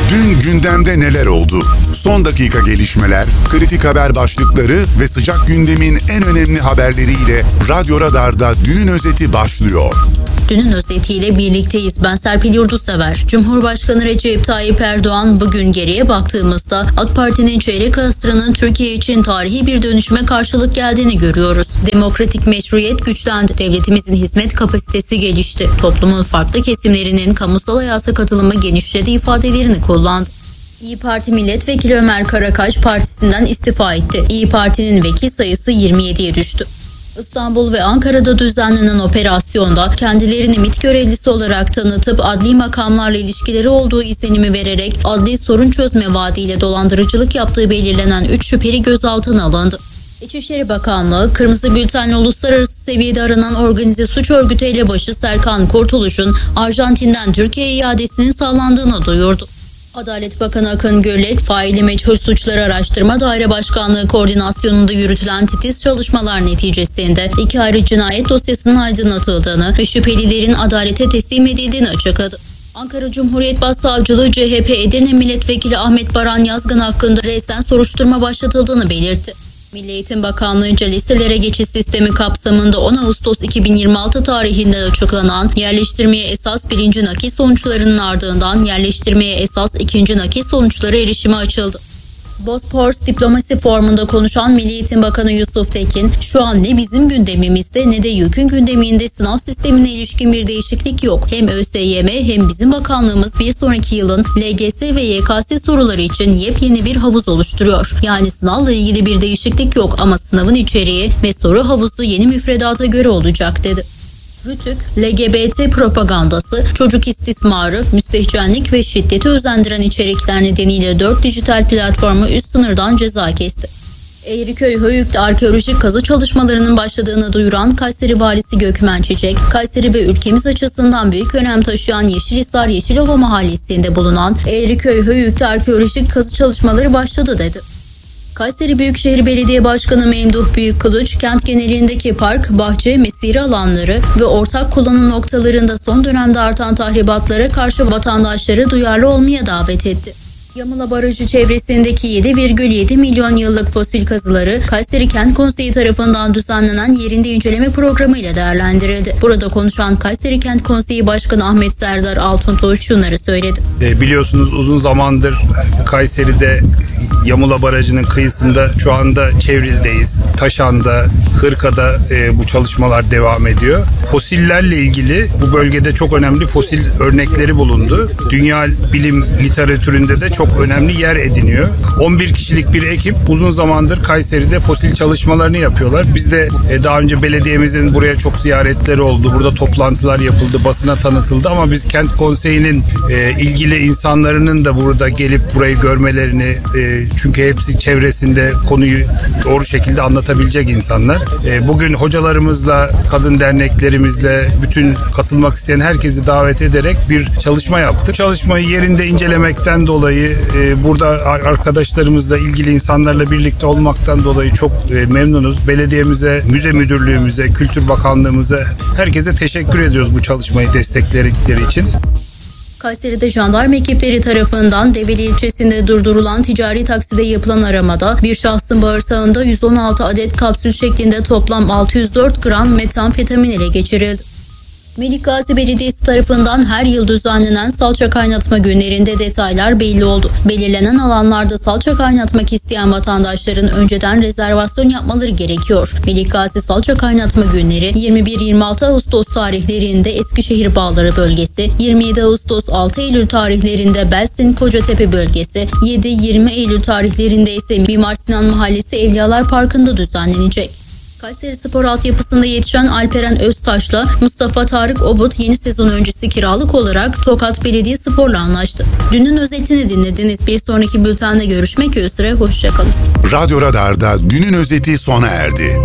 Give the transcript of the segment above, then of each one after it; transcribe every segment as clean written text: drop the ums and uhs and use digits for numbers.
Dün gündemde neler oldu? Son dakika gelişmeler, kritik haber başlıkları ve sıcak gündemin en önemli haberleriyle Radyo Radar'da Dünün Özeti başlıyor. Dünün özetiyle birlikteyiz. Ben Serpil Yurdusever. Cumhurbaşkanı Recep Tayyip Erdoğan bugün geriye baktığımızda AK Parti'nin çeyrek asrının Türkiye için tarihi bir dönüşüme karşılık geldiğini görüyoruz. Demokratik meşruiyet güçlendi. Devletimizin hizmet kapasitesi gelişti. Toplumun farklı kesimlerinin kamusal hayata katılımı genişledi ifadelerini kullandı. İYİ Parti Milletvekili Ömer Karakaş partisinden istifa etti. İYİ Parti'nin vekil sayısı 27'ye düştü. İstanbul ve Ankara'da düzenlenen operasyonda kendilerini MİT görevlisi olarak tanıtıp adli makamlarla ilişkileri olduğu izlenimi vererek adli sorun çözme vaadiyle dolandırıcılık yaptığı belirlenen 3 şüpheli gözaltına alındı. İçişleri Bakanlığı, Kırmızı Bülten'le uluslararası seviyede aranan organize suç örgütü elebaşı Serkan Kurtuluş'un Arjantin'den Türkiye'ye iadesinin sağlandığını duyurdu. Adalet Bakanı Akın Gürlek, faili meçhul suçları araştırma daire başkanlığı koordinasyonunda yürütülen titiz çalışmalar neticesinde 2 ayrı cinayet dosyasının aydınlatıldığını ve şüphelilerin adalete teslim edildiğini açıkladı. Ankara Cumhuriyet Başsavcılığı CHP Edirne Milletvekili Ahmet Baran Yazgan hakkında resen soruşturma başlatıldığını belirtti. Milli Eğitim Bakanlığı'nca liselere geçiş sistemi kapsamında 10 Ağustos 2026 tarihinde açıklanan yerleştirmeye esas 1. nakil sonuçlarının ardından yerleştirmeye esas 2. nakil sonuçları erişime açıldı. Bosporus Diplomasi Forumu'nda konuşan Milli Eğitim Bakanı Yusuf Tekin, şu an ne bizim gündemimizde ne de YÖK'ün gündeminde sınav sistemine ilişkin bir değişiklik yok. Hem ÖSYM hem bizim bakanlığımız bir sonraki yılın LGS ve YKS soruları için yepyeni bir havuz oluşturuyor. Yani sınavla ilgili bir değişiklik yok ama sınavın içeriği ve soru havuzu yeni müfredata göre olacak dedi. Rütük, LGBT propagandası, çocuk istismarı, müstehcenlik ve şiddeti özendiren içerikler nedeniyle 4 dijital platformu üst sınırdan ceza kesti. Eğriköy Höyük'te arkeolojik kazı çalışmalarının başladığını duyuran Kayseri Valisi Gökmen Çiçek, Kayseri ve ülkemiz açısından büyük önem taşıyan Yeşilhisar Yeşilova Mahallesi'nde bulunan Eğriköy Höyük'te arkeolojik kazı çalışmaları başladı dedi. Kayseri Büyükşehir Belediye Başkanı Memduh Büyükkılıç, kent genelindeki park, bahçe, mesire alanları ve ortak kullanım noktalarında son dönemde artan tahribatlara karşı vatandaşları duyarlı olmaya davet etti. Yamula Barajı çevresindeki 7,7 milyon yıllık fosil kazıları Kayseri Kent Konseyi tarafından düzenlenen yerinde inceleme programıyla değerlendirildi. Burada konuşan Kayseri Kent Konseyi Başkanı Ahmet Serdar Altuntuğ şunları söyledi. Biliyorsunuz uzun zamandır Kayseri'de Yamula Barajı'nın kıyısında şu anda Çevril'deyiz. Taşan'da, Hırka'da bu çalışmalar devam ediyor. Fosillerle ilgili bu bölgede çok önemli fosil örnekleri bulundu. Dünya bilim literatüründe de çok önemli yer ediniyor. 11 kişilik bir ekip uzun zamandır Kayseri'de fosil çalışmalarını yapıyorlar. Biz de daha önce belediyemizin buraya çok ziyaretleri oldu. Burada toplantılar yapıldı, basına tanıtıldı ama biz Kent Konseyi'nin ilgili insanların da burada gelip burayı görmelerini, çünkü hepsi çevresinde konuyu doğru şekilde anlatabilecek insanlar. Bugün hocalarımızla, kadın derneklerimizle, bütün katılmak isteyen herkesi davet ederek bir çalışma yaptık. Çalışmayı yerinde incelemekten dolayı, burada arkadaşlarımızla, ilgili insanlarla birlikte olmaktan dolayı çok memnunuz. Belediyemize, müze müdürlüğümüze, Kültür Bakanlığımıza, herkese teşekkür ediyoruz bu çalışmayı destekledikleri için. Kayseri'de jandarma ekipleri tarafından Develi ilçesinde durdurulan ticari takside yapılan aramada bir şahsın bağırsağında 116 adet kapsül şeklinde toplam 604 gram metamfetamin ele geçirildi. Melikgazi Belediyesi tarafından her yıl düzenlenen salça kaynatma günlerinde detaylar belli oldu. Belirlenen alanlarda salça kaynatmak isteyen vatandaşların önceden rezervasyon yapmaları gerekiyor. Melikgazi salça kaynatma günleri 21-26 Ağustos tarihlerinde Eskişehir Bağları bölgesi, 27 Ağustos 6 Eylül tarihlerinde Belsin Kocatepe bölgesi, 7-20 Eylül tarihlerinde ise Mimar Sinan Mahallesi Evliyalar Parkı'nda düzenlenecek. Kayseri Spor altyapısında yetişen Alperen Öztaş'la Mustafa Tarık Obut yeni sezon öncesi kiralık olarak Tokat Belediyespor'la anlaştı. Dünün özetini dinlediniz. Bir sonraki bültende görüşmek üzere. Hoşçakalın. Radyo Radar'da Dünün özeti sona erdi.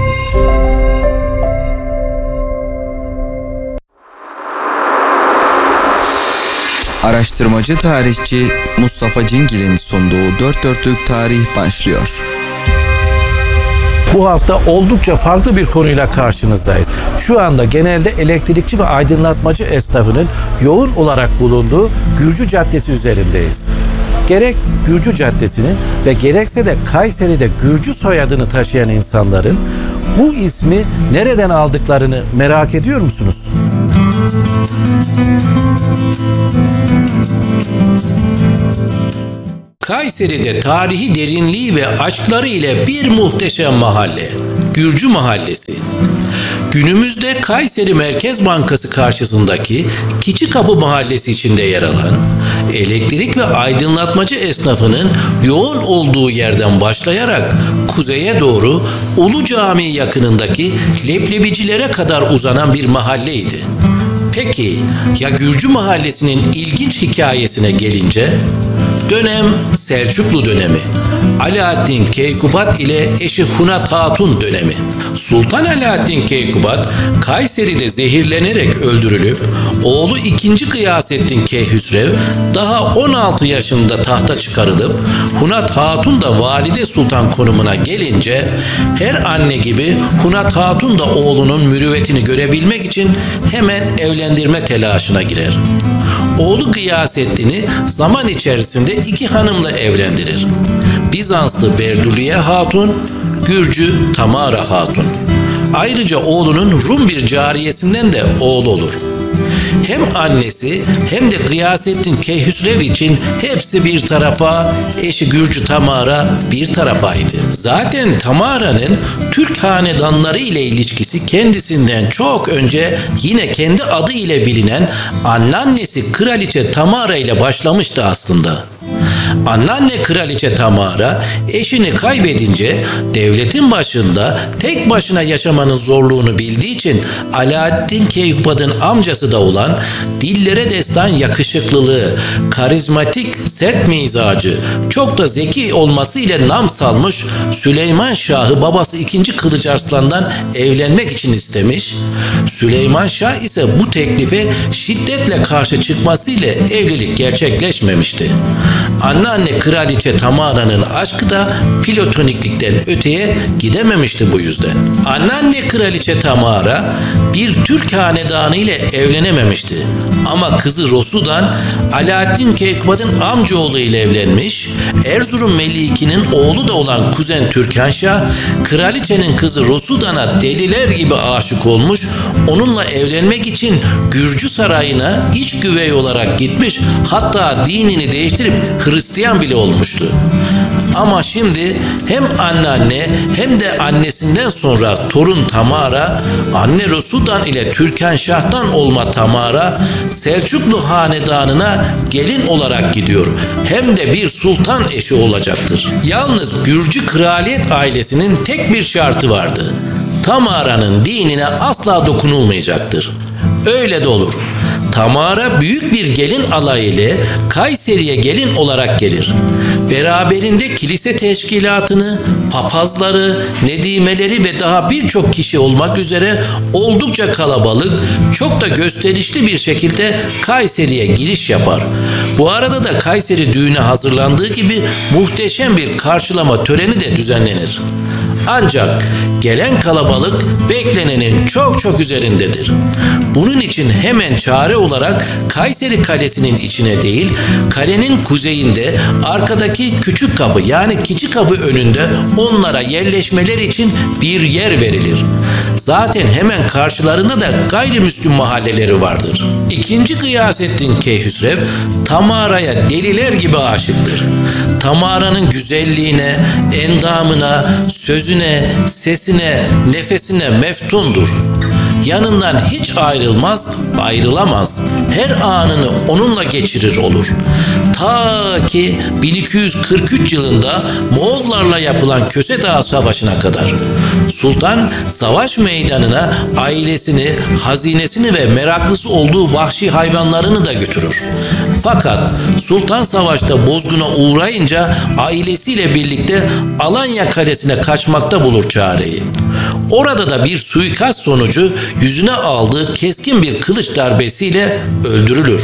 Araştırmacı tarihçi Mustafa Cingil'in sunduğu Dört Dörtlük Tarih başlıyor. Bu hafta oldukça farklı bir konuyla karşınızdayız. Şu anda genelde elektrikçi ve aydınlatmacı esnafının yoğun olarak bulunduğu Gürcü Caddesi üzerindeyiz. gerek Gürcü Caddesi'nin ve gerekse de Kayseri'de Gürcü soyadını taşıyan insanların bu ismi nereden aldıklarını merak ediyor musunuz? Kayseri'de tarihi derinliği ve aşkları ile bir muhteşem mahalle, Gürcü Mahallesi. Günümüzde Kayseri Merkez Bankası karşısındaki Keçikapı Mahallesi içinde yer alan, elektrik ve aydınlatmacı esnafının yoğun olduğu yerden başlayarak kuzeye doğru Ulu Cami yakınındaki leblebicilere kadar uzanan bir mahalleydi. Peki ya Gürcü Mahallesi'nin ilginç hikayesine gelince? Dönem Selçuklu dönemi. Alaaddin Keykubat ile eşi Hunat Hatun dönemi. Sultan Alaaddin Keykubat Kayseri'de zehirlenerek öldürülüp oğlu 2. Gıyasettin Keyhüsrev daha 16 yaşında tahta çıkarılıp Hunat Hatun da valide sultan konumuna gelince her anne gibi Hunat Hatun da oğlunun mürüvvetini görebilmek için hemen evlendirme telaşına girer. Oğlu Gıyasettin'i zaman içerisinde 2 hanımla evlendirir. Bizanslı Berduliye Hatun, Gürcü Tamara Hatun. Ayrıca oğlunun Rum bir cariyesinden de oğlu olur. Hem annesi hem de Gıyasettin Keyhüsrev için hepsi bir tarafa, eşi Gürcü Tamara bir tarafaydı. Zaten Tamara'nın Türk hanedanları ile ilişkisi kendisinden çok önce yine kendi adı ile bilinen anneannesi Kraliçe Tamara ile başlamıştı aslında. Anneanne Kraliçe Tamara eşini kaybedince devletin başında tek başına yaşamanın zorluğunu bildiği için Alaaddin Keykubat'ın amcası da olan dillere destan yakışıklılığı, karizmatik sert mizacı, çok da zeki olması ile nam salmış Süleyman Şah'ı babası 2. Kılıçarslan'dan evlenmek için istemiş. Süleyman Şah ise bu teklife şiddetle karşı çıkmasıyla evlilik gerçekleşmemişti. Anneanne Kraliçe Tamara'nın aşkı da platoniklikten öteye gidememişti bu yüzden. Anneanne Kraliçe Tamara bir Türk hanedanı ile evlenememişti. Ama kızı Rosu'dan Alaaddin Keykubat'ın amcaoğlu ile evlenmiş. Erzurum Meliki'nin oğlu da olan kuzen Türkanşah, kraliçenin kızı Rosu'dan'a deliler gibi aşık olmuş. Onunla evlenmek için Gürcü sarayına iç güvey olarak gitmiş. Hatta dinini değiştirip Hristiyan bile olmuştu. Ama şimdi hem anneanne hem de annesinden sonra torun Tamara, anne Rosu'dan ile Türkanşah'tan olma Tamara, Selçuklu hanedanına gelin olarak gidiyor. Hem de bir sultan eşi olacaktır. Yalnız Gürcü kraliyet ailesinin tek bir şartı vardı. Tamara'nın dinine asla dokunulmayacaktır. Öyle de olur. Tamara büyük bir gelin alayı ile Kayseri'ye gelin olarak gelir. Beraberinde kilise teşkilatını, papazları, nedimeleri ve daha birçok kişi olmak üzere oldukça kalabalık, çok da gösterişli bir şekilde Kayseri'ye giriş yapar. Bu arada da Kayseri düğüne hazırlandığı gibi muhteşem bir karşılama töreni de düzenlenir. Ancak gelen kalabalık beklenenin çok üzerindedir. Bunun için hemen çare olarak Kayseri Kalesi'nin içine değil, kalenin kuzeyinde arkadaki küçük kapı yani Keçikapı önünde onlara yerleşmeleri için bir yer verilir. Zaten hemen karşılarında da gayrimüslim mahalleleri vardır. 2. Gıyasettin Keyhüsrev Tamara'ya deliler gibi aşıktır. Tamara'nın güzelliğine, endamına, sözüne, sesine, nefesine meftundur. Yanından hiç ayrılmaz, ayrılamaz. Her anını onunla geçirir olur. Ta ki 1243 yılında Moğollarla yapılan Köse Dağı Savaşı'na kadar. Sultan savaş meydanına ailesini, hazinesini ve meraklısı olduğu vahşi hayvanlarını da götürür. Fakat Sultan savaşta bozguna uğrayınca ailesiyle birlikte Alanya Kalesi'ne kaçmakta bulur çareyi. Orada da bir suikast sonucu yüzüne aldığı keskin bir kılıç darbesiyle öldürülür.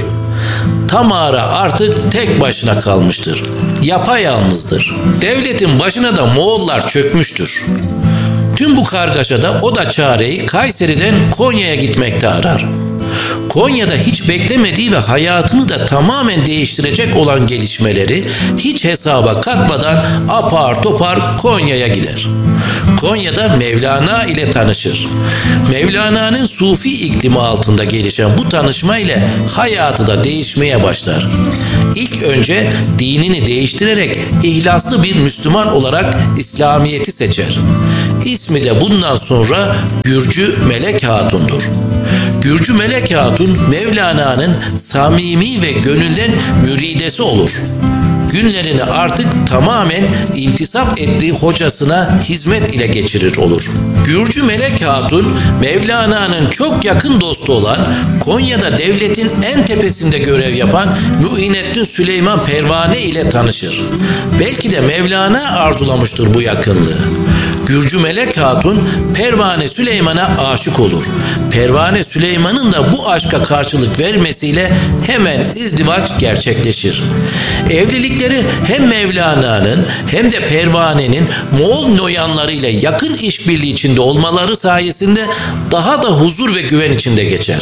Tamara artık tek başına kalmıştır. Yapayalnızdır. Devletin başına da Moğollar çökmüştür. Tüm bu kargaşada o da çareyi Kayseri'den Konya'ya gitmekte arar. Konya'da hiç beklemediği ve hayatını da tamamen değiştirecek olan gelişmeleri hiç hesaba katmadan apar topar Konya'ya gider. Konya'da Mevlana ile tanışır. Mevlana'nın Sufi iklimi altında gelişen bu tanışma ile hayatı da değişmeye başlar. İlk önce dinini değiştirerek ihlaslı bir Müslüman olarak İslamiyet'i seçer. İsmi de bundan sonra Gürcü Melek Hatun'dur. Gürcü Melek Hatun Mevlana'nın samimi ve gönülden müridesi olur. Günlerini artık tamamen intisap ettiği hocasına hizmet ile geçirir olur. Gürcü Melek Hatun, Mevlana'nın çok yakın dostu olan, Konya'da devletin en tepesinde görev yapan Muinettin Süleyman Pervane ile tanışır. Belki de Mevlana arzulamıştır bu yakınlığı. Gürcü Melek Hatun Pervane Süleyman'a aşık olur. Pervane Süleyman'ın da bu aşka karşılık vermesiyle hemen izdivaç gerçekleşir. Evlilikleri hem Mevlana'nın hem de Pervane'nin Moğol noyanlarıyla yakın işbirliği içinde olmaları sayesinde daha da huzur ve güven içinde geçer.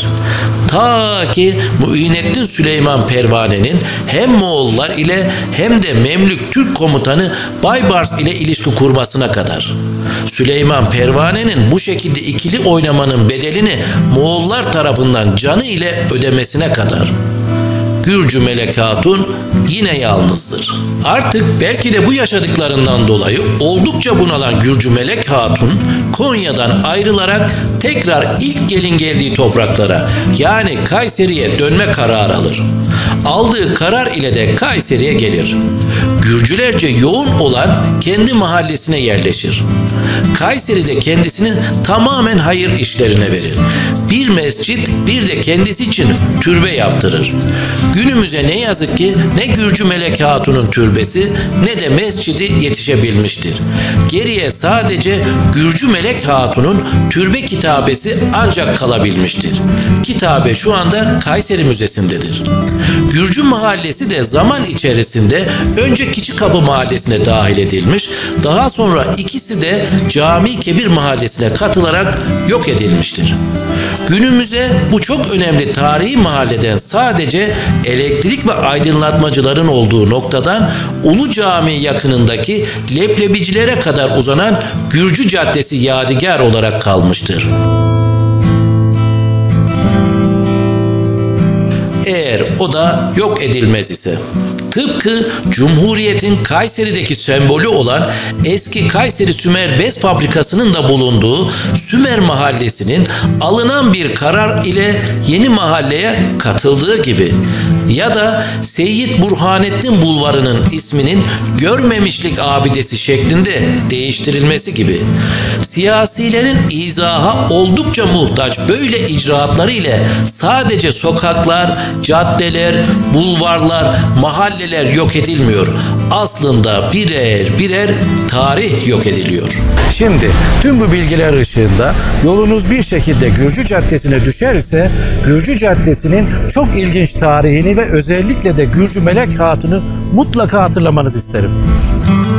Ta ki Muinettin Süleyman Pervane'nin hem Moğollar ile hem de Memlük Türk komutanı Baybars ile ilişki kurmasına kadar. Süleyman Pervane'nin bu şekilde ikili oynamanın bedelini Moğollar tarafından canı ile ödemesine kadar. Gürcü Melek Hatun yine yalnızdır. Artık belki de bu yaşadıklarından dolayı oldukça bunalan Gürcü Melek Hatun Konya'dan ayrılarak tekrar ilk gelin geldiği topraklara yani Kayseri'ye dönme kararı alır. Aldığı karar ile de Kayseri'ye gelir. Gürcülerce yoğun olan kendi mahallesine yerleşir. Kayseri'de kendisini tamamen hayır işlerine verir. Bir mescit bir de kendisi için türbe yaptırır. Günümüze ne yazık ki ne Gürcü Melek Hatun'un türbesi ne de mescidi yetişebilmiştir. Geriye sadece Gürcü Melek Hatun'un türbe kitabesi ancak kalabilmiştir. Kitabe şu anda Kayseri Müzesi'ndedir. Gürcü mahallesi de zaman içerisinde önce Küçükkapı Mahallesi'ne dahil edilmiş, daha sonra ikisi de Cami Kebir Mahallesi'ne katılarak yok edilmiştir. Günümüze bu çok önemli tarihi mahalleden sadece elektrik ve aydınlatmacıların olduğu noktadan Ulu Cami yakınındaki Leblebicilere kadar uzanan Gürcü Caddesi yadigar olarak kalmıştır. Eğer o da yok edilmez ise. Tıpkı Cumhuriyet'in Kayseri'deki sembolü olan eski Kayseri Sümer Bez Fabrikası'nın da bulunduğu Sümer Mahallesi'nin alınan bir karar ile yeni mahalleye katıldığı gibi ya da Seyyid Burhanettin Bulvarı'nın isminin Görmemişlik Abidesi şeklinde değiştirilmesi gibi siyasilerin izaha oldukça muhtaç böyle icraatları ile sadece sokaklar, caddeler, bulvarlar, mahalleler yok edilmiyor. Aslında birer birer tarih yok ediliyor. Şimdi tüm bu bilgiler ışığında yolunuz bir şekilde Gürcü Caddesi'ne düşerse Gürcü Caddesi'nin çok ilginç tarihini ve özellikle de Gürcü Melek Hatun'u mutlaka hatırlamanızı isterim.